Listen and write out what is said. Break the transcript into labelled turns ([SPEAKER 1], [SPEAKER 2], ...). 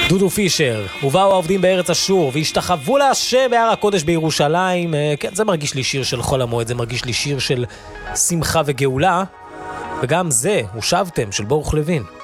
[SPEAKER 1] דודו פישר, ובאו העובדים בארץ אשור, והשתחוו להשם בהר הקודש בירושלים. כן, זה מרגיש לי שיר של חול המועד, זה מרגיש לי שיר של שמחה וגאולה, וגם זה, ושבתם, של ברוך לוין.